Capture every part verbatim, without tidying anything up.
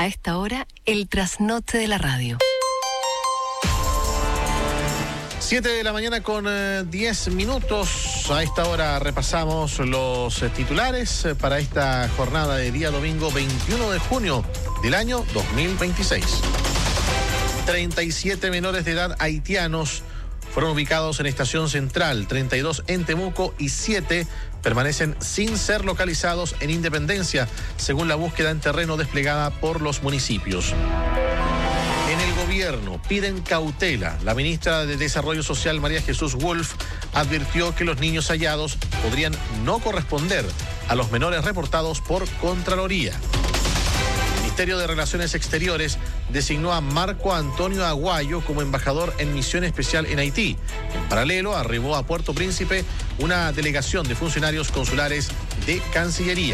esta hora, el trasnoche de la radio. siete de la mañana con eh, diez minutos. A esta hora repasamos los eh, titulares eh, para esta jornada de día domingo veintiuno de junio del año dos mil veintiséis. treinta y siete menores de edad haitianos fueron ubicados en Estación Central, treinta y dos en Temuco y siete permanecen sin ser localizados en Independencia, según la búsqueda en terreno desplegada por los municipios. En el gobierno piden cautela. La ministra de Desarrollo Social, María Jesús Wolf, advirtió que los niños hallados podrían no corresponder a los menores reportados por Contraloría. El Ministerio de Relaciones Exteriores designó a Marco Antonio Aguayo como embajador en misión especial en Haití. En paralelo, arribó a Puerto Príncipe una delegación de funcionarios consulares de Cancillería.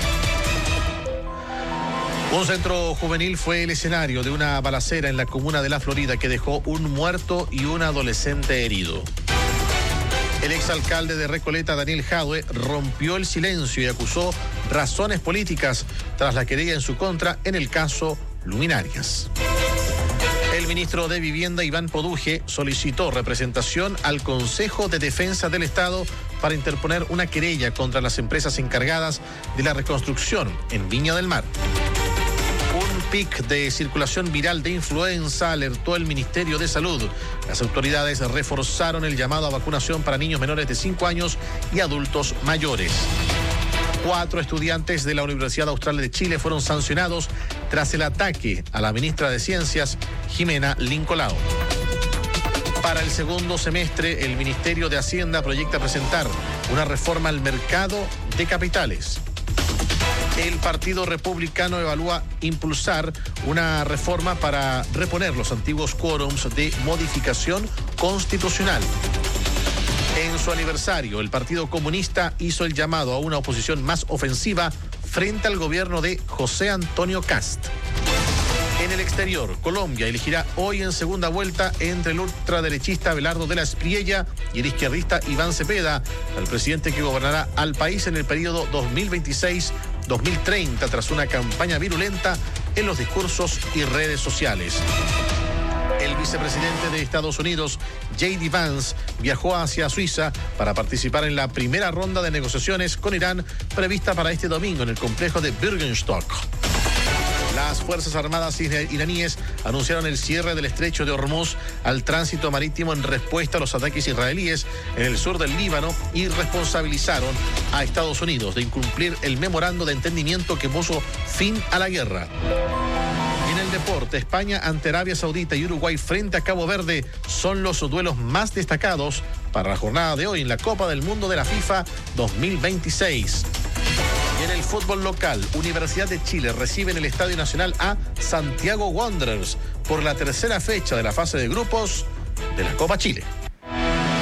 Un centro juvenil fue el escenario de una balacera en la comuna de La Florida que dejó un muerto y un adolescente herido. El exalcalde de Recoleta, Daniel Jadue, rompió el silencio y acusó razones políticas tras la querella en su contra en el caso Luminarias. El ministro de Vivienda, Iván Poduje, solicitó representación al Consejo de Defensa del Estado para interponer una querella contra las empresas encargadas de la reconstrucción en Viña del Mar. Un pic de circulación viral de influenza alertó el Ministerio de Salud. Las autoridades reforzaron el llamado a vacunación para niños menores de cinco años y adultos mayores. Cuatro estudiantes de la Universidad Austral de Chile fueron sancionados tras el ataque a la ministra de Ciencias, Jimena Lincolao. Para el segundo semestre, el Ministerio de Hacienda proyecta presentar una reforma al mercado de capitales. El Partido Republicano evalúa impulsar una reforma para reponer los antiguos quórums de modificación constitucional. En su aniversario, el Partido Comunista hizo el llamado a una oposición más ofensiva frente al gobierno de José Antonio Kast. En el exterior, Colombia elegirá hoy en segunda vuelta entre el ultraderechista Abelardo de la Espriella y el izquierdista Iván Cepeda, al presidente que gobernará al país en el periodo dos mil veintiséis dos mil treinta, tras una campaña virulenta en los discursos y redes sociales. El vicepresidente de Estados Unidos, J D Vance, viajó hacia Suiza para participar en la primera ronda de negociaciones con Irán prevista para este domingo en el complejo de Bürgenstock. Las Fuerzas Armadas iraníes anunciaron el cierre del estrecho de Hormuz al tránsito marítimo en respuesta a los ataques israelíes en el sur del Líbano y responsabilizaron a Estados Unidos de incumplir el memorando de entendimiento que puso fin a la guerra. En el deporte, España ante Arabia Saudita y Uruguay frente a Cabo Verde son los duelos más destacados para la jornada de hoy en la Copa del Mundo de la FIFA dos mil veintiséis. Y en el fútbol local, Universidad de Chile recibe en el Estadio Nacional a Santiago Wanderers por la tercera fecha de la fase de grupos de la Copa Chile.